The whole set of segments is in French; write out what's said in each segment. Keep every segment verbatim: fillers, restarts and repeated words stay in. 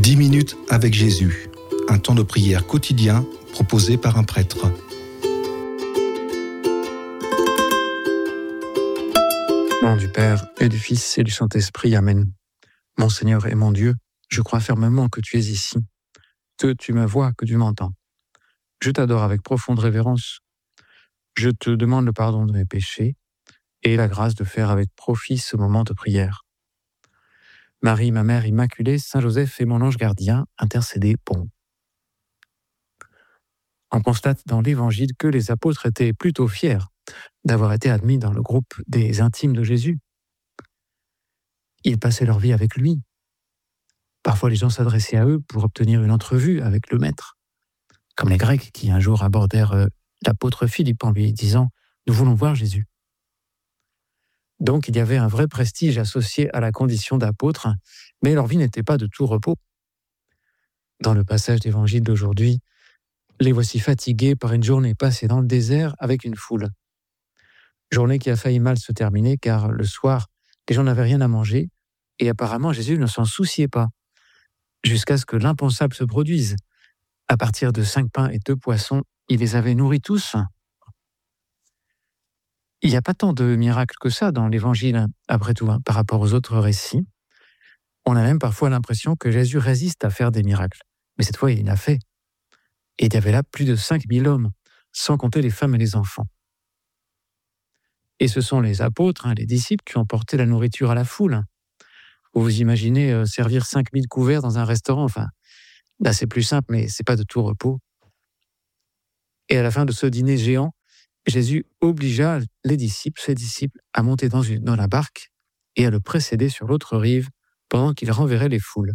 dix minutes avec Jésus, un temps de prière quotidien proposé par un prêtre. Au nom du Père et du Fils et du Saint-Esprit, Amen. Mon Seigneur et mon Dieu, je crois fermement que tu es ici, que tu me vois, que tu m'entends. Je t'adore avec profonde révérence. Je te demande le pardon de mes péchés et la grâce de faire avec profit ce moment de prière. Marie, ma mère immaculée, Saint Joseph et mon ange gardien, intercédez pour nous. On constate dans l'Évangile que les apôtres étaient plutôt fiers d'avoir été admis dans le groupe des intimes de Jésus. Ils passaient leur vie avec lui. Parfois, les gens s'adressaient à eux pour obtenir une entrevue avec le Maître, comme les Grecs qui un jour abordèrent l'apôtre Philippe en lui disant « Nous voulons voir Jésus ». Donc, il y avait un vrai prestige associé à la condition d'apôtre, mais leur vie n'était pas de tout repos. Dans le passage d'Évangile d'aujourd'hui, les voici fatigués par une journée passée dans le désert avec une foule. Journée qui a failli mal se terminer car le soir, les gens n'avaient rien à manger et apparemment Jésus ne s'en souciait pas, jusqu'à ce que l'impensable se produise. À partir de cinq pains et deux poissons, il les avait nourris tous. Il n'y a pas tant de miracles que ça dans l'Évangile, après tout, hein, par rapport aux autres récits. On a même parfois l'impression que Jésus résiste à faire des miracles. Mais cette fois, il l'a fait. Et il y avait là plus de cinq mille hommes, sans compter les femmes et les enfants. Et ce sont les apôtres, hein, les disciples, qui ont porté la nourriture à la foule. Vous vous imaginez euh, servir cinq mille couverts dans un restaurant, enfin, là c'est plus simple, mais c'est pas de tout repos. Et à la fin de ce dîner géant, Jésus obligea les disciples, ses disciples, à monter dans, une, dans la barque et à le précéder sur l'autre rive pendant qu'il renverrait les foules.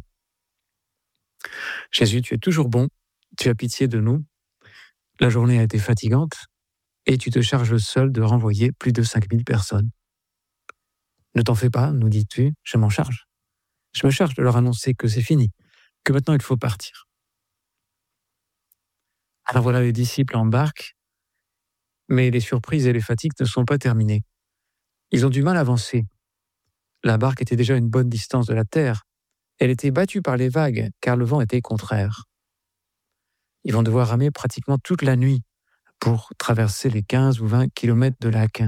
Jésus, tu es toujours bon, tu as pitié de nous. La journée a été fatigante et tu te charges seul de renvoyer plus de cinq mille personnes. Ne t'en fais pas, nous dis-tu, je m'en charge. Je me charge de leur annoncer que c'est fini, que maintenant il faut partir. Alors voilà, les disciples embarquent, mais les surprises et les fatigues ne sont pas terminées. Ils ont du mal à avancer. La barque était déjà à une bonne distance de la terre. Elle était battue par les vagues, car le vent était contraire. Ils vont devoir ramer pratiquement toute la nuit pour traverser les quinze ou vingt kilomètres de lac.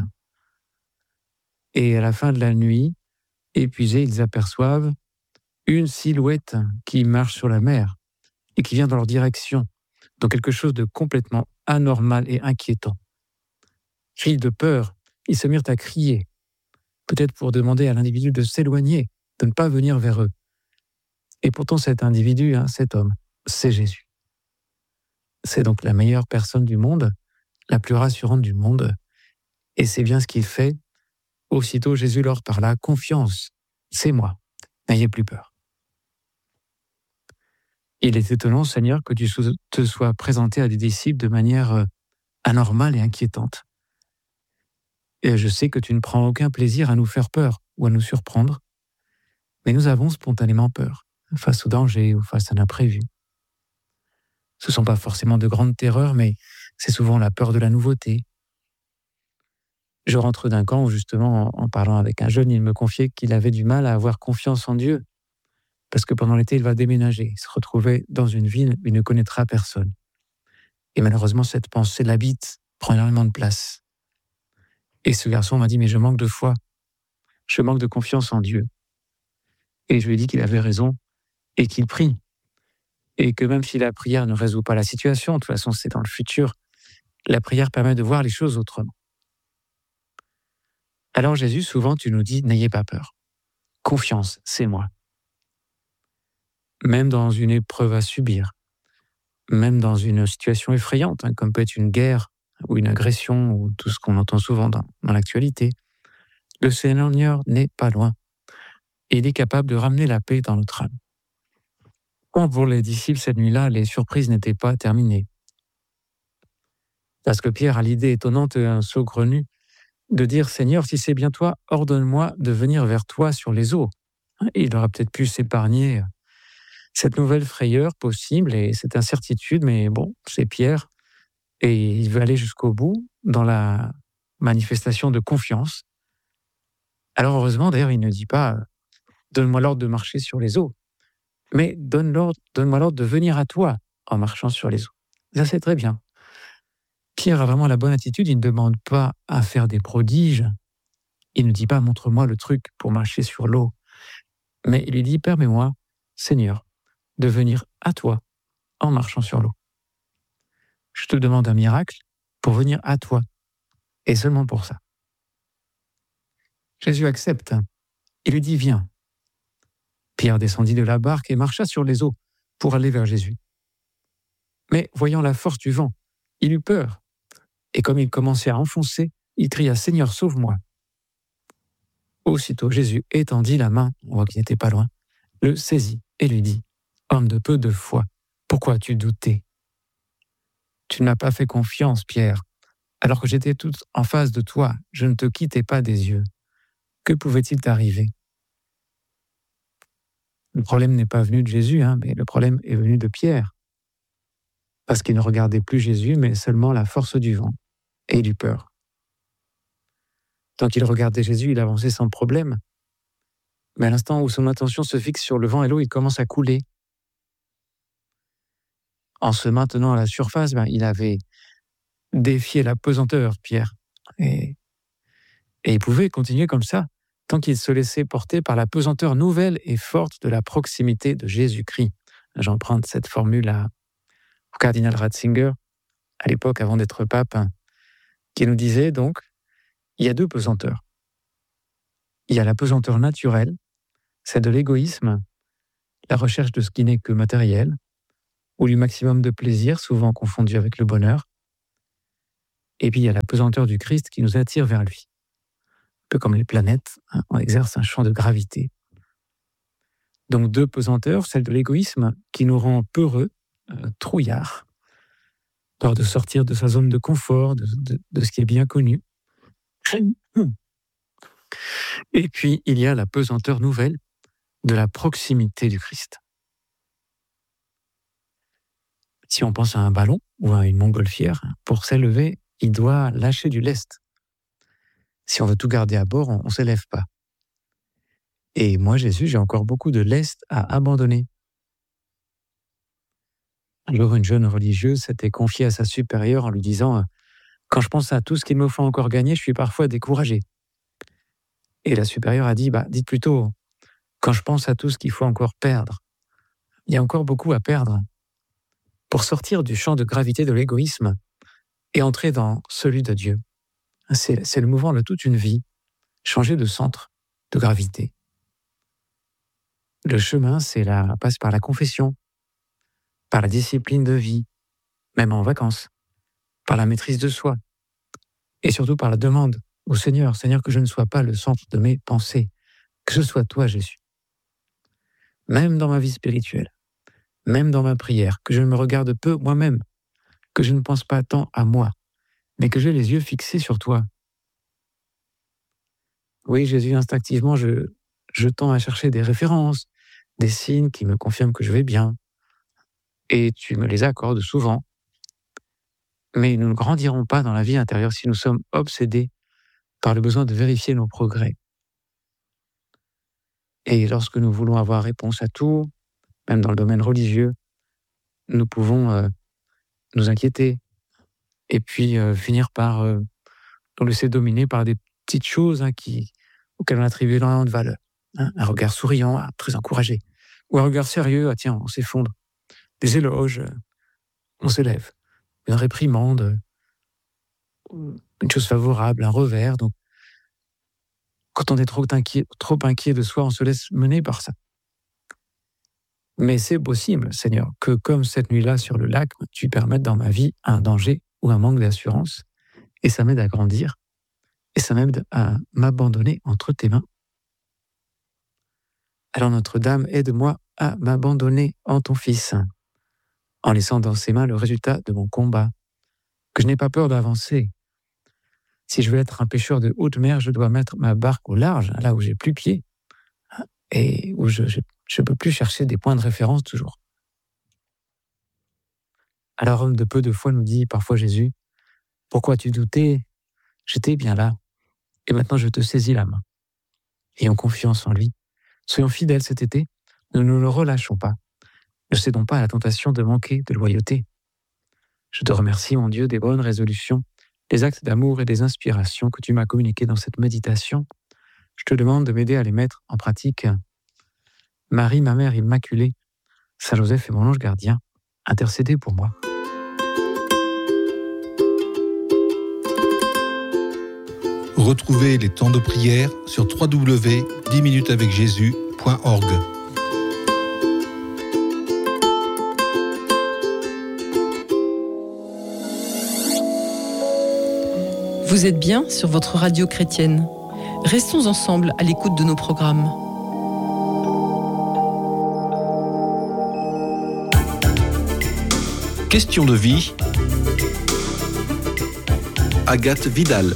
Et à la fin de la nuit, épuisés, ils aperçoivent une silhouette qui marche sur la mer et qui vient dans leur direction, dans quelque chose de complètement anormal et inquiétant. Pris de peur, ils se mirent à crier, peut-être pour demander à l'individu de s'éloigner, de ne pas venir vers eux. Et pourtant cet individu, hein, cet homme, c'est Jésus. C'est donc la meilleure personne du monde, la plus rassurante du monde, et c'est bien ce qu'il fait. Aussitôt Jésus leur parla, « Confiance, c'est moi, n'ayez plus peur. » Il est étonnant, Seigneur, que tu te sois présenté à des disciples de manière anormale et inquiétante. Et je sais que tu ne prends aucun plaisir à nous faire peur ou à nous surprendre, mais nous avons spontanément peur, face au danger ou face à l'imprévu. Ce ne sont pas forcément de grandes terreurs, mais c'est souvent la peur de la nouveauté. Je rentre d'un camp où justement, en parlant avec un jeune, il me confiait qu'il avait du mal à avoir confiance en Dieu, parce que pendant l'été, il va déménager, il se retrouvait dans une ville où il ne connaîtra personne. Et malheureusement, cette pensée l'habite, prend énormément de place. Et ce garçon m'a dit, mais je manque de foi, je manque de confiance en Dieu. Et je lui ai dit qu'il avait raison et qu'il prie. Et que même si la prière ne résout pas la situation, de toute façon c'est dans le futur, la prière permet de voir les choses autrement. Alors Jésus, souvent tu nous dis, n'ayez pas peur. Confiance, c'est moi. Même dans une épreuve à subir, même dans une situation effrayante, hein, comme peut être une guerre, ou une agression, ou tout ce qu'on entend souvent dans, dans l'actualité, le Seigneur n'est pas loin. Et il est capable de ramener la paix dans notre âme. Quand pour les disciples, cette nuit-là, les surprises n'étaient pas terminées. Parce que Pierre a l'idée étonnante, un saugrenu, de dire « Seigneur, si c'est bien toi, ordonne-moi de venir vers toi sur les eaux. » Et il aurait peut-être pu s'épargner cette nouvelle frayeur possible et cette incertitude, mais bon, c'est Pierre. Et il veut aller jusqu'au bout dans la manifestation de confiance. Alors heureusement, d'ailleurs, il ne dit pas « Donne-moi l'ordre de marcher sur les eaux ». mais donne l'ordre, donne-moi l'ordre de venir à toi en marchant sur les eaux. Ça, c'est très bien. Pierre a vraiment la bonne attitude, il ne demande pas à faire des prodiges, il ne dit pas « montre-moi le truc pour marcher sur l'eau », mais il lui dit « permets-moi, Seigneur, de venir à toi en marchant sur l'eau. Je te demande un miracle pour venir à toi, et seulement pour ça. » Jésus accepte, il lui dit « viens ». Pierre descendit de la barque et marcha sur les eaux pour aller vers Jésus. Mais voyant la force du vent, il eut peur, et comme il commençait à enfoncer, il cria « Seigneur, sauve-moi ». Aussitôt Jésus étendit la main, on voit qu'il n'était pas loin, le saisit et lui dit « Homme de peu de foi, pourquoi as-tu douté ? Tu ne m'as pas fait confiance, Pierre. Alors que j'étais tout en face de toi, je ne te quittais pas des yeux. Que pouvait-il t'arriver ?» Le problème n'est pas venu de Jésus, hein, mais le problème est venu de Pierre. Parce qu'il ne regardait plus Jésus, mais seulement la force du vent, et il eut peur. Tant qu'il regardait Jésus, il avançait sans problème. Mais à l'instant où son attention se fixe sur le vent et l'eau, il commence à couler. En se maintenant à la surface, ben, il avait défié la pesanteur, Pierre. Et, et il pouvait continuer comme ça, tant qu'il se laissait porter par la pesanteur nouvelle et forte de la proximité de Jésus-Christ. J'emprunte cette formule à, au cardinal Ratzinger, à l'époque avant d'être pape, hein, qui nous disait donc, il y a deux pesanteurs. Il y a la pesanteur naturelle, celle de l'égoïsme, la recherche de ce qui n'est que matériel, ou du maximum de plaisir, souvent confondu avec le bonheur. Et puis il y a la pesanteur du Christ qui nous attire vers lui. Un peu comme les planètes, hein, on exerce un champ de gravité. Donc deux pesanteurs, celle de l'égoïsme qui nous rend peureux, euh, trouillards, peur de sortir de sa zone de confort, de, de, de ce qui est bien connu. Et puis il y a la pesanteur nouvelle de la proximité du Christ. Si on pense à un ballon ou à une montgolfière, pour s'élever, il doit lâcher du lest. Si on veut tout garder à bord, on ne s'élève pas. Et moi, Jésus, j'ai encore beaucoup de lest à abandonner. Un jour, une jeune religieuse s'était confiée à sa supérieure en lui disant « Quand je pense à tout ce qu'il me faut encore gagner, je suis parfois découragée. » Et la supérieure a dit bah, « Dites plutôt, quand je pense à tout ce qu'il faut encore perdre, il y a encore beaucoup à perdre. » Pour sortir du champ de gravité de l'égoïsme et entrer dans celui de Dieu. C'est, c'est le mouvement de toute une vie, changer de centre de gravité. Le chemin, c'est la, passe par la confession, par la discipline de vie, même en vacances, par la maîtrise de soi, et surtout par la demande au Seigneur, Seigneur, que je ne sois pas le centre de mes pensées, que ce soit toi, Jésus. Même dans ma vie spirituelle, même dans ma prière, que je me regarde peu moi-même, que je ne pense pas tant à moi, mais que j'ai les yeux fixés sur toi. Oui, Jésus, instinctivement, je, je tends à chercher des références, des signes qui me confirment que je vais bien, et tu me les accordes souvent. Mais nous ne grandirons pas dans la vie intérieure si nous sommes obsédés par le besoin de vérifier nos progrès. Et lorsque nous voulons avoir réponse à tout, même dans le domaine religieux, nous pouvons euh, nous inquiéter et puis euh, finir par euh, nous laisser dominer par des petites choses hein, qui, auxquelles on attribue énormément de valeur. Hein, un regard souriant, ah, très encouragé, ou un regard sérieux, ah tiens, on s'effondre. Des éloges, euh, on s'élève. Une réprimande, euh, une chose favorable, un revers. Donc, quand on est trop inquiet, trop inquiet de soi, on se laisse mener par ça. Mais c'est possible, Seigneur, que comme cette nuit-là sur le lac, tu permettes dans ma vie un danger ou un manque d'assurance, et ça m'aide à grandir, et ça m'aide à m'abandonner entre tes mains. Alors Notre-Dame, aide-moi à m'abandonner en ton Fils, en laissant dans ses mains le résultat de mon combat, que je n'ai pas peur d'avancer. Si je veux être un pêcheur de haute mer, je dois mettre ma barque au large, là où j'ai plus pied, et où je ne peux plus chercher des points de référence toujours. Alors, homme de peu de foi, nous dit parfois Jésus, « Pourquoi tu doutais ? J'étais bien là, et maintenant je te saisis la main. » Ayons confiance en lui. Soyons fidèles cet été, ne nous le relâchons pas. Ne cédons pas à la tentation de manquer de loyauté. Je te remercie, mon Dieu, des bonnes résolutions, des actes d'amour et des inspirations que tu m'as communiqués dans cette méditation. Je te demande de m'aider à les mettre en pratique. Marie, ma mère immaculée, Saint Joseph et mon ange gardien, intercédez pour moi. Retrouvez les temps de prière sur w w w point dix minutes avec jésus point org. Vous êtes bien sur votre radio chrétienne. Restons ensemble à l'écoute de nos programmes. Question de vie. Agathe Vidal.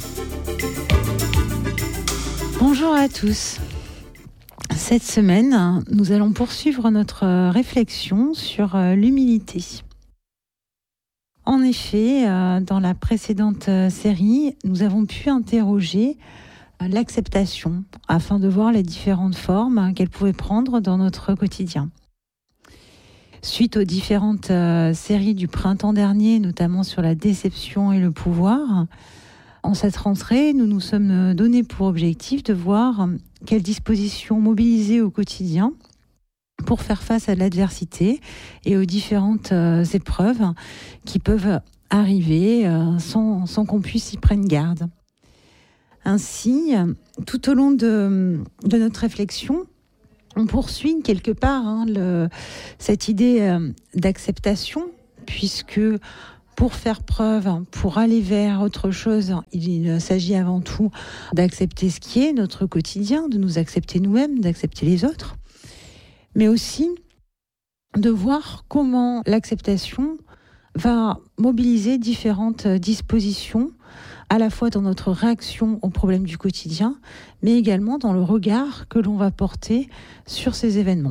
Bonjour à tous. Cette semaine, nous allons poursuivre notre réflexion sur l'humilité. En effet, dans la précédente série, nous avons pu interroger l'acceptation afin de voir les différentes formes qu'elle pouvait prendre dans notre quotidien. Suite aux différentes séries du printemps dernier, notamment sur la déception et le pouvoir, en cette rentrée, nous nous sommes donnés pour objectif de voir quelles dispositions mobiliser au quotidien pour faire face à l'adversité et aux différentes épreuves qui peuvent arriver sans, sans qu'on puisse y prendre garde. Ainsi, tout au long de, de notre réflexion, on poursuit quelque part hein, le, cette idée d'acceptation, puisque pour faire preuve, pour aller vers autre chose, il s'agit avant tout d'accepter ce qui est notre quotidien, de nous accepter nous-mêmes, d'accepter les autres, mais aussi de voir comment l'acceptation va mobiliser différentes dispositions, à la fois dans notre réaction aux problèmes du quotidien, mais également dans le regard que l'on va porter sur ces événements.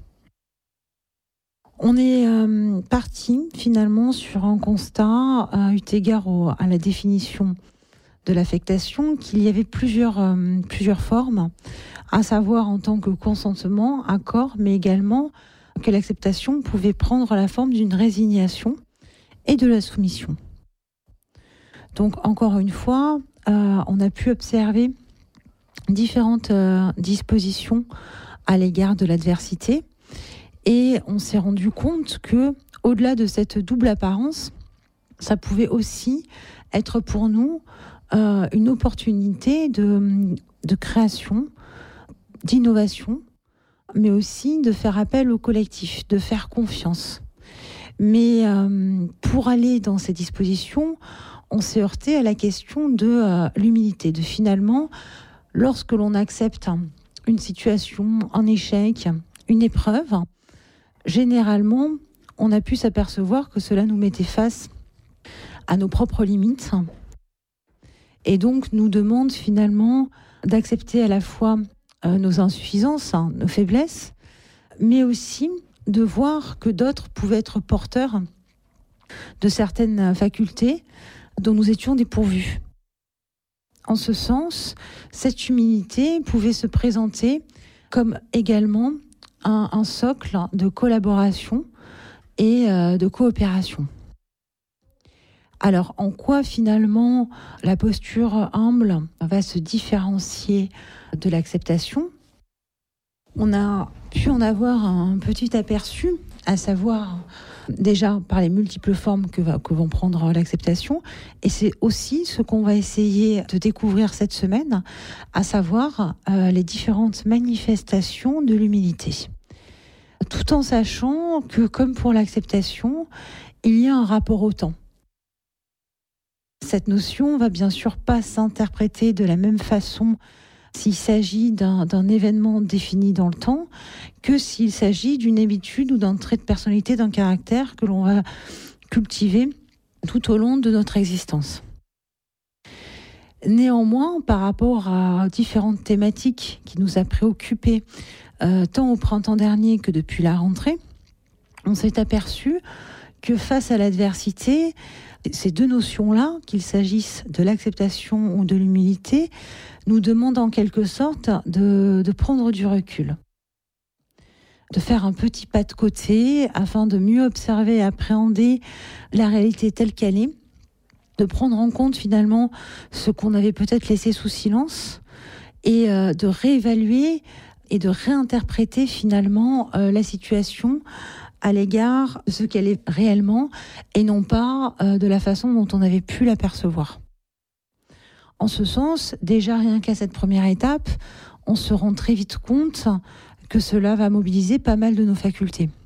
On est euh, parti finalement sur un constat, euh, eu égard au, à la définition de l'affectation, qu'il y avait plusieurs, euh, plusieurs formes, à savoir en tant que consentement, accord, mais également que l'acceptation pouvait prendre la forme d'une résignation et de la soumission. Donc encore une fois, euh, on a pu observer différentes euh, dispositions à l'égard de l'adversité. Et on s'est rendu compte que, au-delà de cette double apparence, ça pouvait aussi être pour nous euh, une opportunité de, de création, d'innovation, mais aussi de faire appel au collectif, de faire confiance. Mais euh, pour aller dans ces dispositions, on s'est heurté à la question de euh, l'humilité, de finalement, lorsque l'on accepte une situation, un échec, une épreuve, généralement, on a pu s'apercevoir que cela nous mettait face à nos propres limites et donc nous demande finalement d'accepter à la fois euh, nos insuffisances, hein, nos faiblesses, mais aussi de voir que d'autres pouvaient être porteurs de certaines facultés dont nous étions dépourvus. En ce sens, cette humilité pouvait se présenter comme également Un, un socle de collaboration et euh, de coopération. Alors, en quoi finalement la posture humble va se différencier de l'acceptation ? On a pu en avoir un petit aperçu, à savoir déjà par les multiples formes que, va, que vont prendre l'acceptation, et c'est aussi ce qu'on va essayer de découvrir cette semaine, à savoir euh, les différentes manifestations de l'humilité. Tout en sachant que, comme pour l'acceptation, il y a un rapport au temps. Cette notion va bien sûr pas s'interpréter de la même façon s'il s'agit d'un, d'un événement défini dans le temps que s'il s'agit d'une habitude ou d'un trait de personnalité, d'un caractère que l'on va cultiver tout au long de notre existence. Néanmoins, par rapport à différentes thématiques qui nous a préoccupés euh, tant au printemps dernier que depuis la rentrée, on s'est aperçu que face à l'adversité, ces deux notions-là, qu'il s'agisse de l'acceptation ou de l'humilité, nous demandent en quelque sorte de, de prendre du recul. de faire un petit pas de côté afin de mieux observer et appréhender la réalité telle qu'elle est, de prendre en compte finalement ce qu'on avait peut-être laissé sous silence et euh, de réévaluer et de réinterpréter finalement euh, la situation à l'égard de ce qu'elle est réellement et non pas euh, de la façon dont on avait pu l'apercevoir. En ce sens, déjà rien qu'à cette première étape, on se rend très vite compte que cela va mobiliser pas mal de nos facultés.